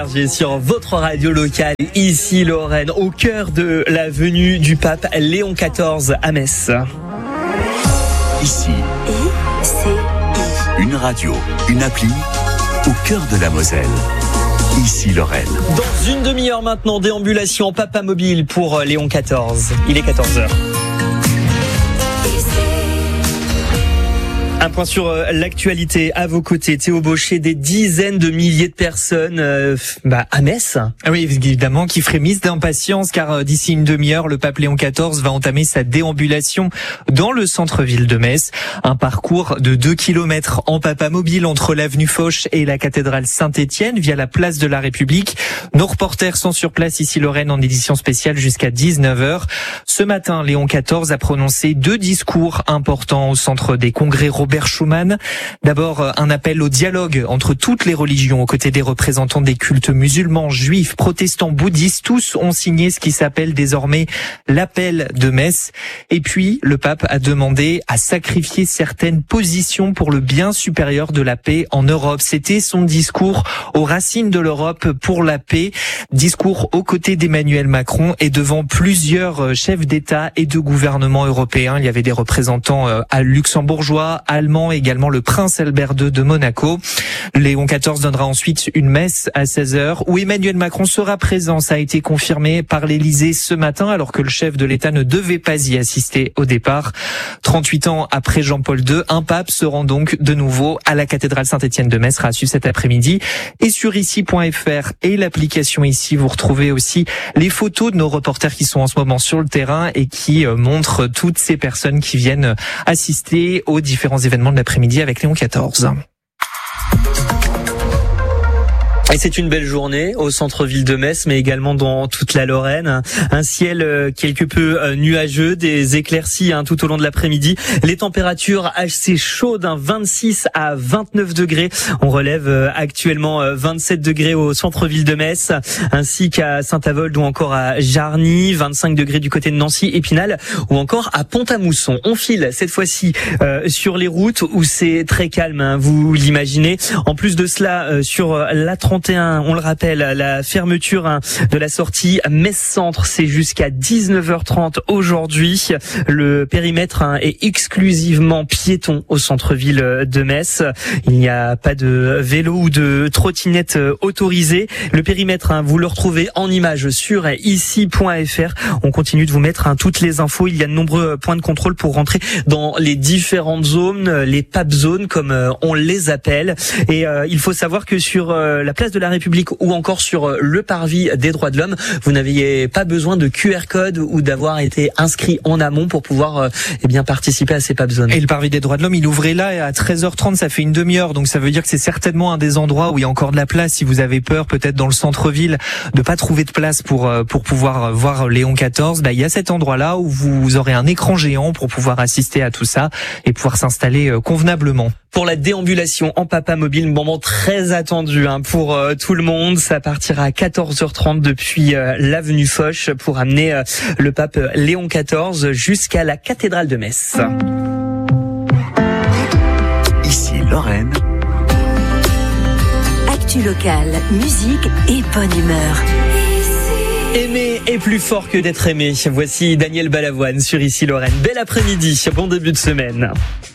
Sur votre radio locale, ici Lorraine, au cœur de la venue du pape Léon XIV à Metz. Ici, une radio, une appli, au cœur de la Moselle. Ici Lorraine. Dans une demi-heure maintenant, déambulation Papa Mobile pour Léon XIV. Il est 14h. Un point sur l'actualité à vos côtés. Théo Bauchet, des dizaines de milliers de personnes à Metz. Oui, évidemment, qui frémissent d'impatience car d'ici une demi-heure, le pape Léon XIV va entamer sa déambulation dans le centre-ville de Metz. Un parcours de 2 kilomètres en Papa Mobile entre l'avenue Foch et la cathédrale Saint-Étienne via la place de la République. Nos reporters sont sur place ici Lorraine en édition spéciale jusqu'à 19h. Ce matin, Léon XIV a prononcé 2 discours importants au centre des congrès Robert Schuman. D'abord, un appel au dialogue entre toutes les religions aux côtés des représentants des cultes musulmans, juifs, protestants, bouddhistes. Tous ont signé ce qui s'appelle désormais l'appel de Metz. Et puis, le pape a demandé à sacrifier certaines positions pour le bien supérieur de la paix en Europe. C'était son discours aux racines de l'Europe pour la paix. Discours aux côtés d'Emmanuel Macron et devant plusieurs chefs d'État et de gouvernement européens. Il y avait des représentants luxembourgeois, allemands, également le prince Albert II de Monaco. Léon XIV donnera ensuite une messe à 16h où Emmanuel Macron sera présent. Ça a été confirmé par l'Élysée ce matin alors que le chef de l'État ne devait pas y assister au départ. 38 ans après Jean-Paul II, un pape se rend donc de nouveau à la cathédrale Saint-Étienne de Metz, sera à suivre cet après-midi. Et sur ici.fr et l'application Ici, vous retrouvez aussi les photos de nos reporters qui sont en ce moment sur le terrain et qui montrent toutes ces personnes qui viennent assister aux différents événements de l'après-midi avec Léon XIV. Et c'est une belle journée au centre-ville de Metz, mais également dans toute la Lorraine. Un ciel quelque peu nuageux, des éclaircies tout au long de l'après-midi. Les températures assez chaudes, 26 à 29 degrés. On relève actuellement 27 degrés au centre-ville de Metz, ainsi qu'à Saint-Avold ou encore à Jarny, 25 degrés du côté de Nancy, Épinal ou encore à Pont-à-Mousson. On file cette fois-ci sur les routes où c'est très calme, vous l'imaginez. En plus de cela, sur la 31, on le rappelle, la fermeture de la sortie Metz Centre, c'est jusqu'à 19h30 aujourd'hui. Le périmètre est exclusivement piéton au centre-ville de Metz. Il n'y a pas de vélo ou de trottinette autorisée. Le périmètre, vous le retrouvez en images sur ici.fr. On continue de vous mettre toutes les infos. Il y a de nombreux points de contrôle pour rentrer dans les différentes zones, les PAP zones comme on les appelle. Et il faut savoir que sur la place de la République ou encore sur le parvis des droits de l'homme, vous n'aviez pas besoin de QR code ou d'avoir été inscrit en amont pour pouvoir participer à ces PAP zones. Et le parvis des droits de l'homme, il ouvrait là à 13h30, ça fait une demi-heure, donc ça veut dire que c'est certainement un des endroits où il y a encore de la place. Si vous avez peur peut-être dans le centre-ville de pas trouver de place pour pouvoir voir Léon XIV, il y a cet endroit-là où vous aurez un écran géant pour pouvoir assister à tout ça et pouvoir s'installer convenablement. Pour la déambulation en Papa Mobile, moment très attendu pour tout le monde. Ça partira à 14h30 depuis l'avenue Foch pour amener le pape Léon XIV jusqu'à la cathédrale de Metz. Ici Lorraine. Actu locale, musique et bonne humeur. Aimer est plus fort que d'être aimé. Voici Daniel Balavoine sur Ici Lorraine. Bel après-midi, bon début de semaine.